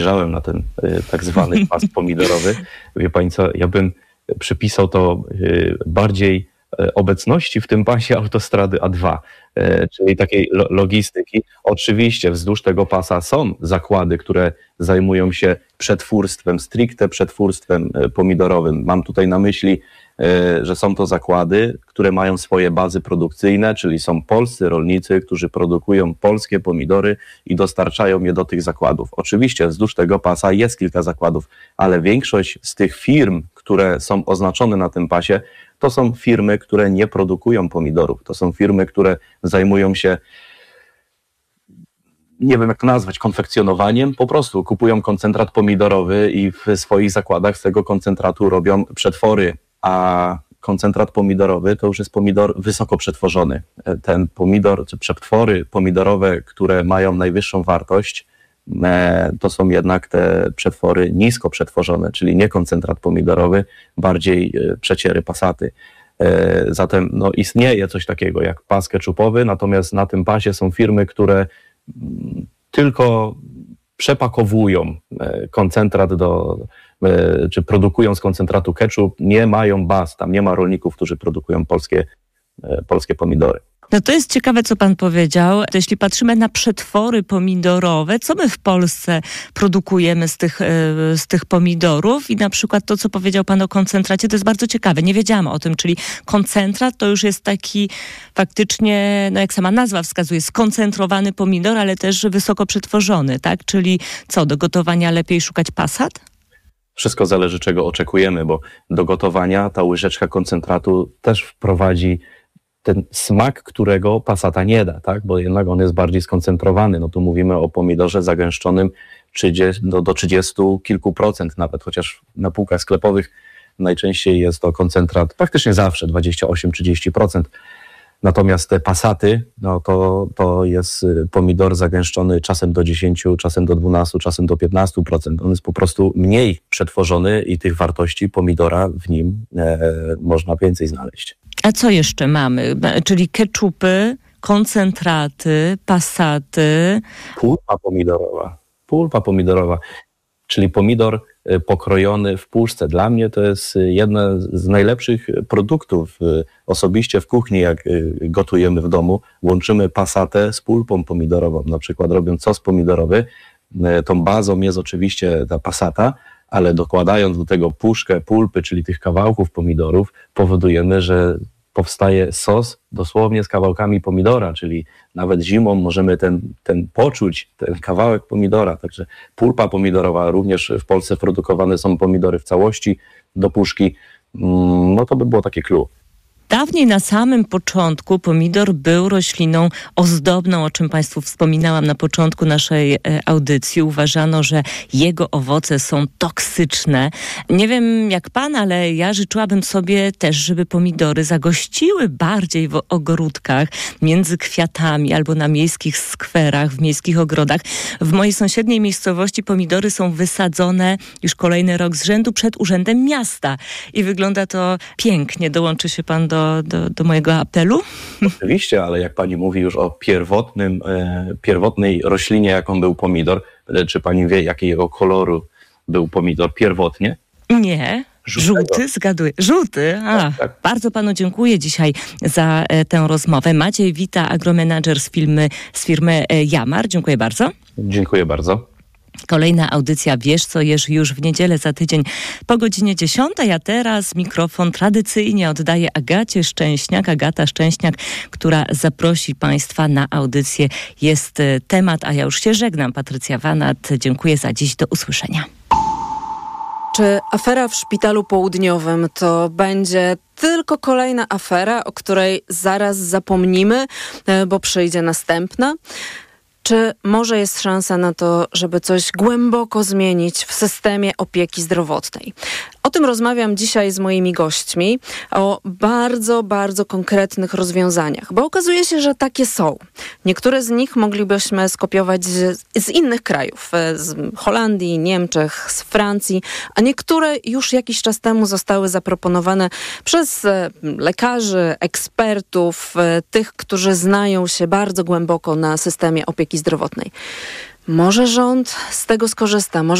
Zajrzałem na ten tak zwany pas pomidorowy. Wie pani co, ja bym przypisał to bardziej obecności w tym pasie autostrady A2, czyli takiej logistyki. Oczywiście wzdłuż tego pasa są zakłady, które zajmują się przetwórstwem, stricte przetwórstwem pomidorowym. Mam tutaj na myśli, że są to zakłady, które mają swoje bazy produkcyjne, czyli są polscy rolnicy, którzy produkują polskie pomidory i dostarczają je do tych zakładów. Oczywiście wzdłuż tego pasa jest kilka zakładów, ale większość z tych firm, które są oznaczone na tym pasie, to są firmy, które nie produkują pomidorów. To są firmy, które zajmują się, nie wiem jak to nazwać, konfekcjonowaniem. Po prostu kupują koncentrat pomidorowy i w swoich zakładach z tego koncentratu robią przetwory, a koncentrat pomidorowy to już jest pomidor wysoko przetworzony. Ten pomidor, czy przetwory pomidorowe, które mają najwyższą wartość, to są jednak te przetwory nisko przetworzone, czyli nie koncentrat pomidorowy, bardziej przeciery pasaty. Zatem no, istnieje coś takiego jak pas keczupowy, natomiast na tym pasie są firmy, które tylko przepakowują koncentrat czy produkują z koncentratu ketchup, nie mają baz, tam nie ma rolników, którzy produkują polskie pomidory. No to jest ciekawe, co pan powiedział. To jeśli patrzymy na przetwory pomidorowe, co my w Polsce produkujemy z tych pomidorów i na przykład to, co powiedział pan o koncentracie, to jest bardzo ciekawe. Nie wiedziałam o tym, czyli koncentrat to już jest taki faktycznie, no jak sama nazwa wskazuje, skoncentrowany pomidor, ale też wysoko przetworzony, tak? Czyli co, do gotowania lepiej szukać pasat? Wszystko zależy, czego oczekujemy, bo do gotowania ta łyżeczka koncentratu też wprowadzi ten smak, którego pasata nie da, tak? Bo jednak on jest bardziej skoncentrowany. No tu mówimy o pomidorze zagęszczonym do 30 kilku procent nawet, chociaż na półkach sklepowych najczęściej jest to koncentrat, praktycznie zawsze 28-30%. Natomiast te pasaty, no to jest pomidor zagęszczony czasem do 10, czasem do 12, czasem do 15%. On jest po prostu mniej przetworzony i tych wartości pomidora w nim można więcej znaleźć. A co jeszcze mamy? Czyli keczupy, koncentraty, pasaty. Pulpa pomidorowa, czyli pomidor pokrojony w puszce. Dla mnie to jest jeden z najlepszych produktów. Osobiście w kuchni, jak gotujemy w domu, łączymy pasatę z pulpą pomidorową. Na przykład robiąc sos pomidorowy, tą bazą jest oczywiście ta pasata, ale dokładając do tego puszkę pulpy, czyli tych kawałków pomidorów, powodujemy, że powstaje sos dosłownie z kawałkami pomidora, czyli nawet zimą możemy poczuć ten kawałek pomidora. Także pulpa pomidorowa, również w Polsce produkowane są pomidory w całości do puszki. No to by było takie clue. Dawniej na samym początku pomidor był rośliną ozdobną, o czym Państwu wspominałam na początku naszej audycji. Uważano, że jego owoce są toksyczne. Nie wiem jak pan, ale ja życzyłabym sobie też, żeby pomidory zagościły bardziej w ogródkach, między kwiatami albo na miejskich skwerach, w miejskich ogrodach. W mojej sąsiedniej miejscowości pomidory są wysadzone już kolejny rok z rzędu przed urzędem miasta i wygląda to pięknie. Dołączy się pan do mojego apelu? Oczywiście, ale jak pani mówi już o pierwotnej roślinie, jaką był pomidor, czy pani wie, jakiego koloru był pomidor pierwotnie? Nie. Żółty, zgaduję. Żółty. Tak. Bardzo panu dziękuję dzisiaj za tę rozmowę. Maciej Wita, agromenadżer z firmy Jamar. Dziękuję bardzo. Dziękuję bardzo. Kolejna audycja Wiesz co jesz już w niedzielę za tydzień po godzinie 10, a teraz mikrofon tradycyjnie oddaję Agacie Szczęśniak. Agata Szczęśniak, która zaprosi Państwa na audycję Jest temat, a ja już się żegnam. Patrycja Wanat, dziękuję za dziś, do usłyszenia. Czy afera w Szpitalu Południowym to będzie tylko kolejna afera, o której zaraz zapomnimy, bo przyjdzie następna? Czy może jest szansa na to, żeby coś głęboko zmienić w systemie opieki zdrowotnej? O tym rozmawiam dzisiaj z moimi gośćmi, o bardzo, bardzo konkretnych rozwiązaniach, bo okazuje się, że takie są. Niektóre z nich moglibyśmy skopiować z innych krajów, z Holandii, Niemczech, z Francji, a niektóre już jakiś czas temu zostały zaproponowane przez lekarzy, ekspertów, tych, którzy znają się bardzo głęboko na systemie opieki zdrowotnej. Może rząd z tego skorzysta, może